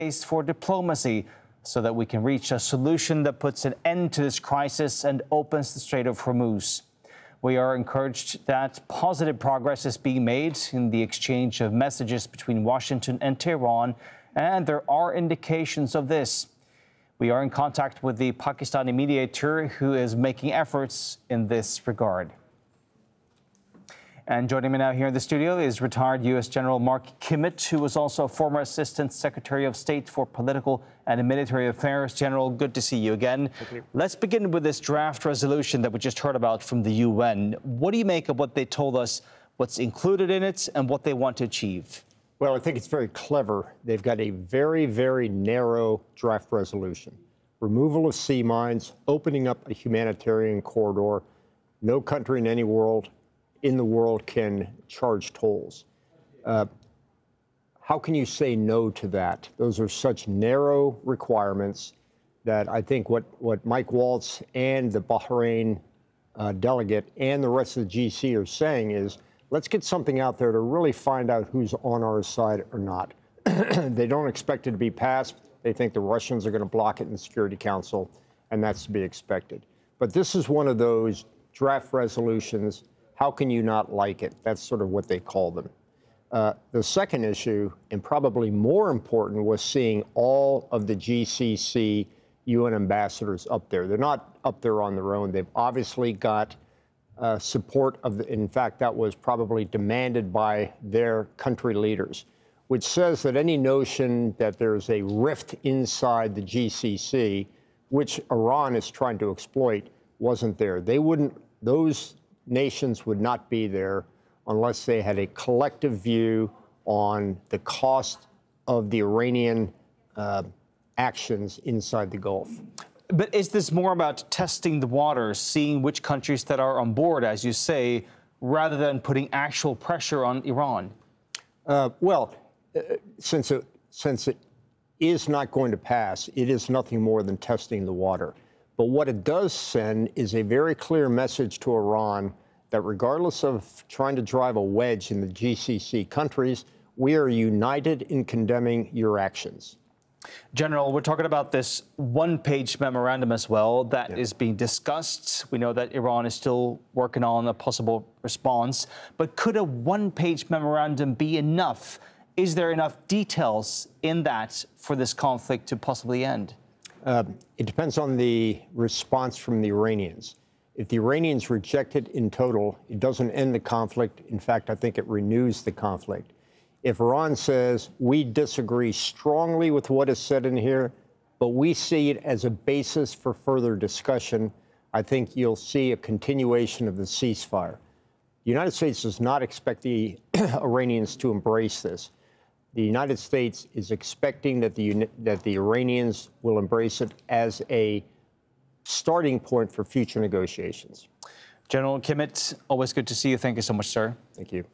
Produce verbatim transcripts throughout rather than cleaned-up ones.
space for diplomacy so that we can reach a solution that puts an end to this crisis and opens the Strait of Hormuz. We are encouraged that positive progress is being made in the exchange of messages between Washington and Tehran, and there are indications of this. We are in contact with the Pakistani mediator who is making efforts in this regard. And joining me now here in the studio is retired U S General Mark Kimmitt, who was also a former Assistant Secretary of State for Political and Military Affairs. General, good to see you again. You. Let's begin with this draft resolution that we just heard about from the U N. What do you make of what they told us, what's included in it, and what they want to achieve? Well, I think it's very clever. They've got a very, very narrow draft resolution. Removal of sea mines, opening up a humanitarian corridor. No country in any world in the world can charge tolls. Uh, how can you say no to that? Those are such narrow requirements that I think what, what Mike Waltz and the Bahrain uh, delegate and the rest of the G C are saying is, let's get something out there to really find out who's on our side or not. They don't expect it to be passed. They think the Russians are going to block it in the Security Council, and that's to be expected. But this is one of those draft resolutions. How can you not like it? That's sort of what they call them. Uh, the second issue, and probably more important, was seeing all of the G C C U N ambassadors up there. They're not up there on their own. They've obviously got uh, support of, the, in fact, that was probably demanded by their country leaders, which says that any notion that there's a rift inside the G C C, which Iran is trying to exploit, wasn't there. They wouldn't, those nations would not be there unless they had a collective view on the cost of the Iranian uh, actions inside the Gulf. But is this more about testing the waters, seeing which countries that are on board, as you say, rather than putting actual pressure on Iran? Uh, well, uh, since it, since it is not going to pass, it is nothing more than testing the water. But what it does send is a very clear message to Iran that regardless of trying to drive a wedge in the G C C countries, we are united in condemning your actions. General, we're talking about this one-page memorandum as well that yeah. is being discussed. We know that Iran is still working on a possible response. But could a one-page memorandum be enough? Is there enough details in that for this conflict to possibly end? Uh, it depends on the response from the Iranians. If the Iranians reject it in total, it doesn't end the conflict. In fact, I think it renews the conflict. If Iran says, we disagree strongly with what is said in here, but we see it as a basis for further discussion, I think you'll see a continuation of the ceasefire. The United States does not expect the Iranians to embrace this. The United States is expecting that the, that the Iranians will embrace it as a starting point for future negotiations. General Kimmitt, always good to see you. Thank you so much, sir. Thank you.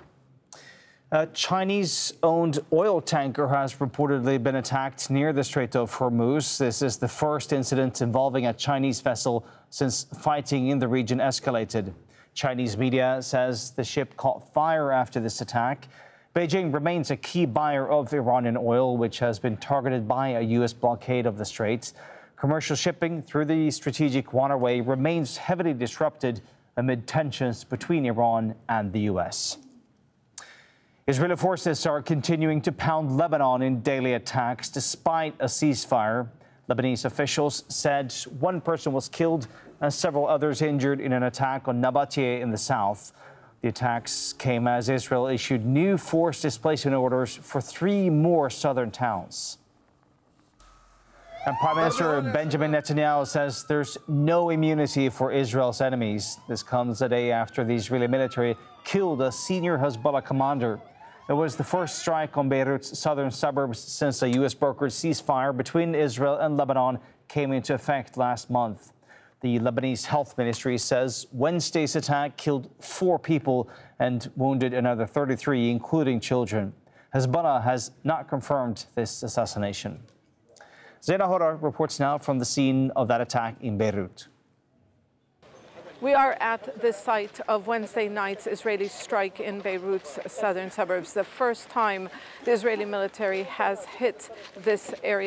A Chinese-owned oil tanker has reportedly been attacked near the Strait of Hormuz. This is the first incident involving a Chinese vessel since fighting in the region escalated. Chinese media says the ship caught fire after this attack. Beijing remains a key buyer of Iranian oil, which has been targeted by a U S blockade of the Strait. Commercial shipping through the strategic waterway remains heavily disrupted amid tensions between Iran and the U S. Israeli forces are continuing to pound Lebanon in daily attacks despite a ceasefire. Lebanese officials said one person was killed and several others injured in an attack on Nabatieh in the south. The attacks came as Israel issued new forced displacement orders for three more southern towns. And Prime Minister Benjamin Netanyahu says there's no immunity for Israel's enemies. This comes a day after the Israeli military killed a senior Hezbollah commander. It was the first strike on Beirut's southern suburbs since a U S brokered ceasefire between Israel and Lebanon came into effect last month. The Lebanese Health Ministry says Wednesday's attack killed four people and wounded another thirty-three, including children. Hezbollah has not confirmed this assassination. Zaina Horar reports now from the scene of that attack in Beirut. We are at the site of Wednesday night's Israeli strike in Beirut's southern suburbs, the first time the Israeli military has hit this area.